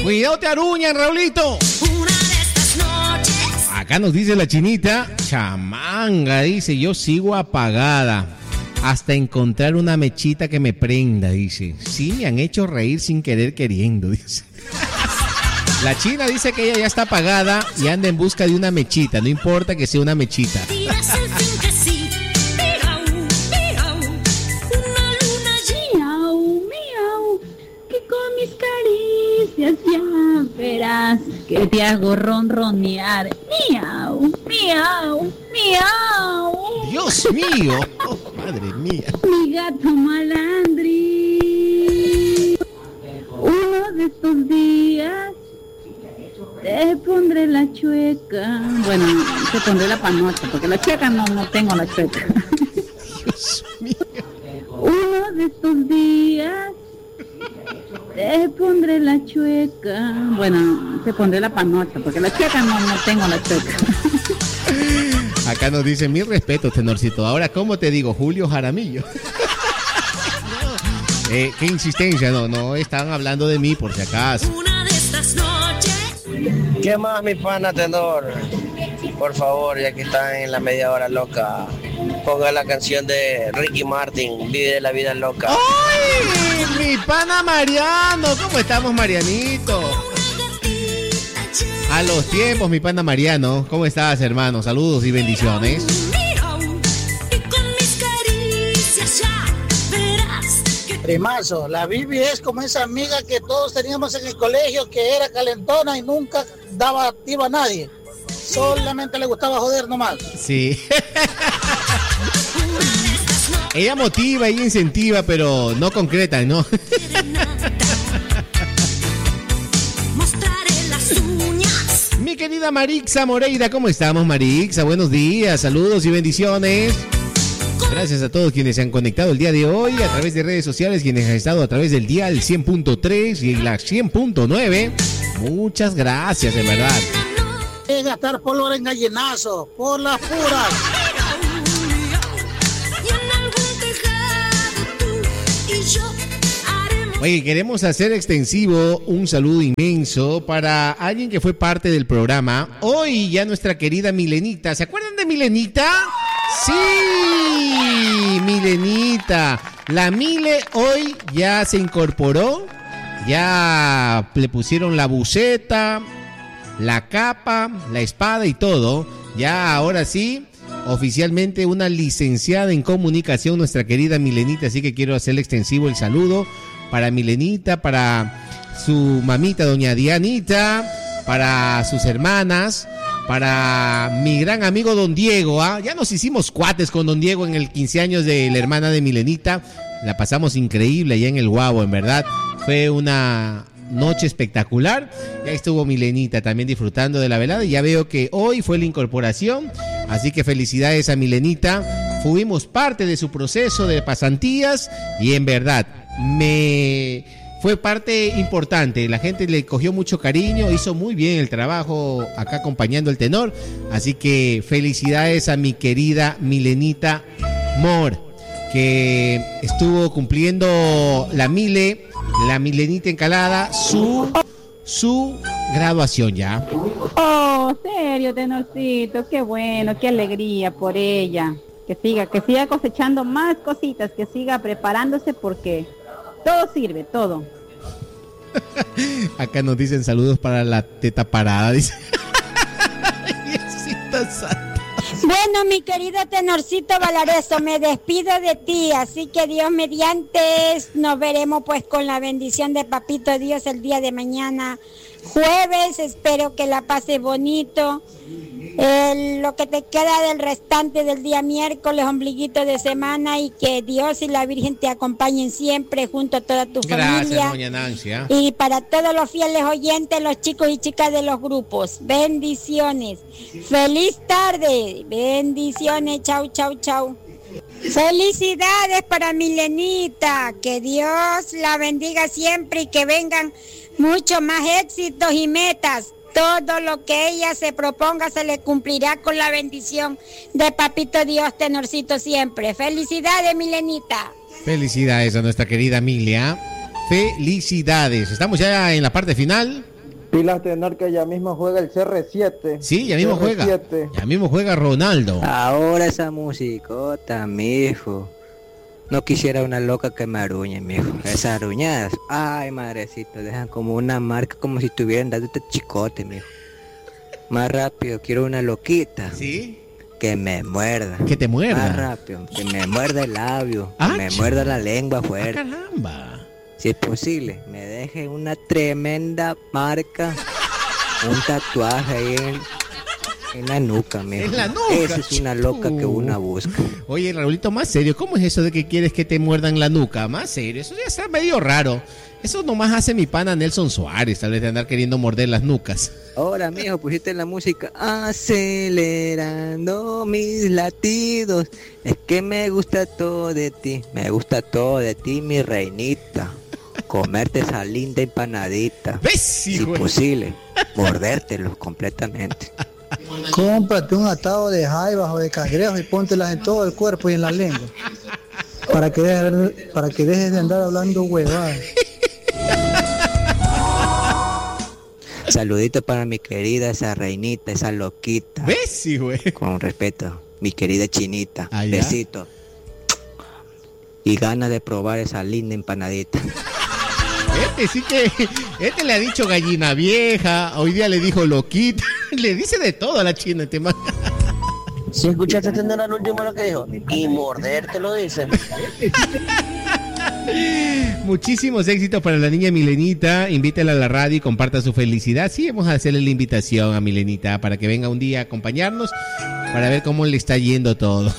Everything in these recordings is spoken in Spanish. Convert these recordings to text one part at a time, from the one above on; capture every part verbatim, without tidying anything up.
Cuidado, te aruñan, Raulito. Acá nos dice la chinita, chamanga, dice, yo sigo apagada hasta encontrar una mechita que me prenda, dice. Sí, me han hecho reír sin querer queriendo, dice. La china dice que ella ya está apagada y anda en busca de una mechita, no importa que sea una mechita. Ya verás que te hago ronronear. Miau, miau, miau. Dios mío, oh, madre mía. Mi gato malandri. Uno de estos días te pondré la chueca. Bueno, te pondré la panocha, porque la chueca no, no tengo la chueca. Dios mío. Uno de estos días te pondré la chueca. Bueno, te pondré la panocha, porque la chueca no, no tengo la chueca. Acá nos dice, mi respeto, tenorcito. Ahora, ¿cómo te digo? Julio Jaramillo. eh, qué insistencia, no, no, estaban hablando de mí, por si acaso. Una de estas noches. ¿Qué más, mi pana tenor? Por favor, ya que están en la media hora loca, ponga la canción de Ricky Martin, Vive la vida loca. ¡Ay! Mi pana Mariano, ¿cómo estamos, Marianito? A los tiempos, mi pana Mariano. ¿Cómo estás, hermano? Saludos y bendiciones. Primazo, la Bibi es como esa amiga que todos teníamos en el colegio que era calentona y nunca daba activo a nadie. Solamente le gustaba joder nomás. Sí. Ella motiva, ella incentiva, pero no concreta, ¿no? Mi querida Marixa Moreira, ¿cómo estamos, Marixa? Buenos días, saludos y bendiciones. Gracias a todos quienes se han conectado el día de hoy a través de redes sociales, quienes han estado a través del dial cien punto tres y la cien punto nueve. Muchas gracias, de verdad. Es gastar pólvora en gallinazo, por las puras. Oye, queremos hacer extensivo un saludo inmenso para alguien que fue parte del programa. Hoy ya nuestra querida Milenita. ¿Se acuerdan de Milenita? Sí, Milenita. La Mile hoy ya se incorporó. Ya le pusieron la buceta, la capa, la espada y todo. Ya ahora sí, oficialmente una licenciada en comunicación, nuestra querida Milenita. Así que quiero hacerle extensivo el saludo para Milenita, para su mamita, doña Dianita, para sus hermanas, para mi gran amigo don Diego. ¿ah? Ya nos hicimos cuates con don Diego en el quince años de la hermana de Milenita. La pasamos increíble allá en el Guavo, en verdad. Fue una noche espectacular. Ya estuvo Milenita también disfrutando de la velada. Y ya veo que hoy fue la incorporación. Así que felicidades a Milenita. Fuimos parte de su proceso de pasantías. Y en verdad, me fue parte importante. La gente le cogió mucho cariño. Hizo muy bien el trabajo acá acompañando al tenor. Así que felicidades a mi querida Milenita Mor, que estuvo cumpliendo la Mile, la Milenita Encalada, su, su graduación ya. Oh, serio, tenorcito, qué bueno, qué alegría por ella. Que siga, que siga cosechando más cositas, que siga preparándose porque todo sirve, todo. Acá nos dicen saludos para la teta parada, dice. Diosita santa. Bueno, mi querido tenorcito Valareso, me despido de ti, así que Dios mediante nos veremos pues con la bendición de Papito Dios el día de mañana, jueves. Espero que la pases bonito, eh, lo que te queda del restante del día miércoles, ombliguito de semana, y que Dios y la Virgen te acompañen siempre junto a toda tu Gracias, familia. doña Nancia. Y para todos los fieles oyentes, los chicos y chicas de los grupos, bendiciones. Feliz tarde, bendiciones, chau, chau, chau. Felicidades para Milenita, que Dios la bendiga siempre y que vengan muchos más éxitos y metas. Todo lo que ella se proponga se le cumplirá con la bendición de Papito Dios, tenorcito siempre. Felicidades, Milenita. Felicidades a nuestra querida Emilia. Felicidades. Estamos ya en la parte final. Pilas Tenor, que ya mismo juega el C R siete. Sí, ya mismo C R juega. siete. Ya mismo juega Ronaldo. Ahora esa musicota, mijo. No quisiera una loca que me aruñe, mijo. Esas aruñadas, ay, madrecito, dejan como una marca, como si estuvieran dándote chicote, mijo. Más rápido, quiero una loquita. ¿Sí? Que me muerda. Que te muerda. Más rápido, que me muerda el labio. Ah, que me ch- muerda la lengua fuerte. Ah, caramba. Si es posible, me deje una tremenda marca, un tatuaje ahí en, en la nuca, mijo. En la nuca. Esa es una loca que una busca. Oye, Raulito, más serio, ¿cómo es eso de que quieres que te muerdan la nuca? Más serio, eso ya está medio raro. Eso nomás hace mi pana Nelson Suárez, tal vez de andar queriendo morder las nucas. Ahora, mijo, pusiste la música acelerando mis latidos. Es que me gusta todo de ti, me gusta todo de ti, mi reinita. Comerte esa linda empanadita. ¿Ves, Si hijo? posible, mordértelo completamente. Cómprate un atado de jaivas o de cangrejos y póntelas en todo el cuerpo y en la lengua. Para que dejes, para que dejes de andar hablando huevadas. Saludito para mi querida, esa reinita, esa loquita. ¿Ves, sí, güey? Con respeto, mi querida chinita. Ah, ¿ya? Besito. Y ganas de probar esa linda empanadita. Este sí que, este le ha dicho gallina vieja, hoy día le dijo loquita, le dice de todo a la china, este man. Si escuchaste Tenor al último lo que dijo, y morder te lo dicen. Muchísimos éxitos para la niña Milenita, invítela a la radio y comparta su felicidad. Sí, vamos a hacerle la invitación a Milenita para que venga un día a acompañarnos para ver cómo le está yendo todo.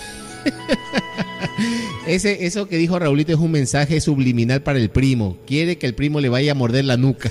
Ese, eso que dijo Raulito es un mensaje subliminal para el primo. Quiere que el primo le vaya a morder la nuca.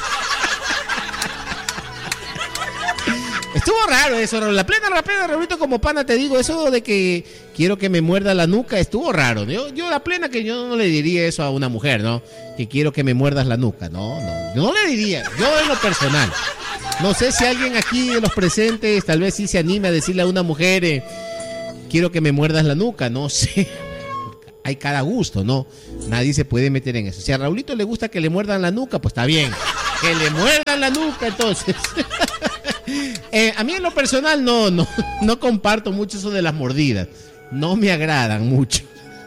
Estuvo raro eso, Raúl. La plena, la plena, Raulito, como pana te digo, eso de que quiero que me muerda la nuca, estuvo raro. Yo, yo la plena que yo no le diría eso a una mujer, ¿no? Que quiero que me muerdas la nuca. No, no, yo no le diría. Yo en lo personal. No sé si alguien aquí de los presentes tal vez sí se anime a decirle a una mujer, eh, quiero que me muerdas la nuca. No sé. Hay cada gusto, ¿no? Nadie se puede meter en eso. Si a Raulito le gusta que le muerdan la nuca, pues está bien. Que le muerdan la nuca, entonces. eh, a mí en lo personal no, no, no comparto mucho eso de las mordidas. No me agradan mucho.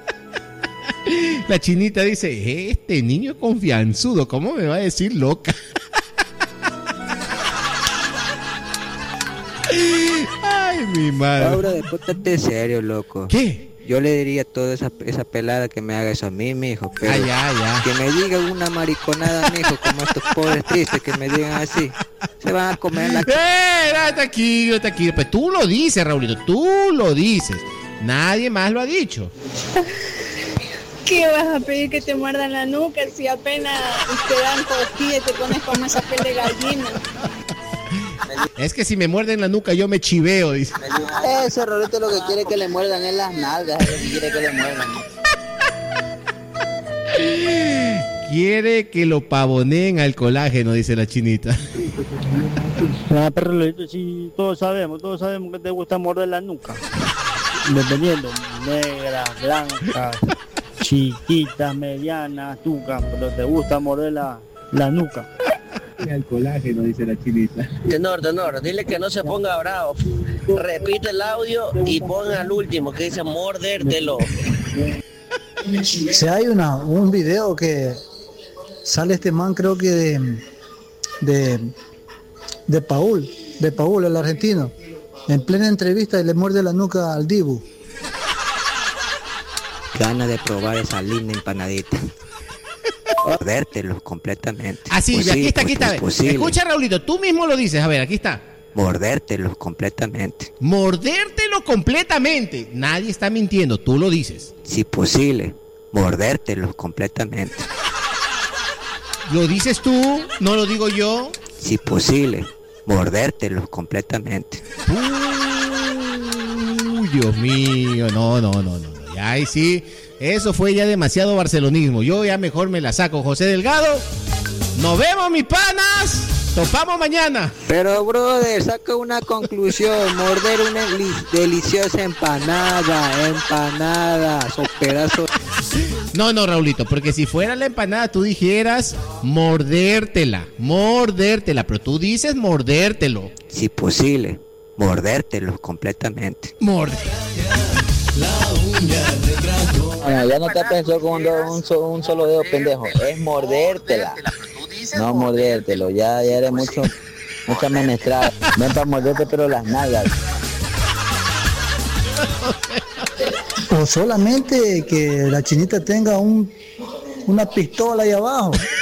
La chinita dice, este niño es confianzudo, ¿cómo me va a decir loca? Ay, mi madre. Ahora, despótate serio, loco. ¿Qué? Yo le diría a toda esa, esa pelada que me haga eso a mí, mijo. Pero Ah, ya, ya. que me diga una mariconada, mijo, como estos pobres tristes que me digan así. Se van a comer la... ¡Eh! Está aquí, está aquí. Pues tú lo dices, Raulito, tú lo dices. Nadie más lo ha dicho. ¿Qué vas a pedir que te muerdan la nuca si apenas te dan cosquillas y te pones como esa piel de gallina? Es que si me muerden la nuca yo me chiveo, dice. Ese Rolito lo que quiere es que le muerdan en las nalgas, es lo que quiere que le muerdan. Quiere que lo pavoneen al colágeno, dice la chinita. Ah, pero Rolito, sí, todos sabemos, todos sabemos que te gusta morder la nuca. Dependiendo, negras, blancas, chiquitas, medianas, tucas, pero te gusta morder la, la nuca. Al colágeno, dice la chinita. Tenor, tenor, dile que no se ponga bravo. Repite el audio y pon al último que dice mordértelo. Si hay una, un video que sale este man, creo que de de, de Paul, de Paul, el argentino, en plena entrevista y le muerde la nuca al Dibu. Ganas de probar esa linda empanadita. Mordértelo completamente. Así, Pues aquí sí, está, aquí pues está. es posible. Escucha, Raulito, tú mismo lo dices. A ver, aquí está. Mordértelo completamente. Mordértelo completamente. Nadie está mintiendo, tú lo dices. Si posible, mordértelo completamente. Lo dices tú, no lo digo yo. Si posible, mordértelo completamente. Uy, Dios mío, no, no, no, no, no. Ya ahí sí, eso fue ya demasiado barcelonismo. Yo ya mejor me la saco. José Delgado, nos vemos, mis panas. Topamos mañana. Pero, brother, saca una conclusión. Morder una li- deliciosa empanada, empanada, son pedazos. No, no, Raulito, porque si fuera la empanada tú dijeras mordértela, mordértela, pero tú dices mordértelo. Si posible, mordértelo completamente. Morde. Bueno, ya no te pensó con un, do- un, so- un solo dedo, pendejo. Es mordértela. No mordértelo. Ya, ya eres mucho, mucha menestrada. Ven para morderte, pero las nalgas. O solamente que la chinita tenga un, una pistola ahí abajo.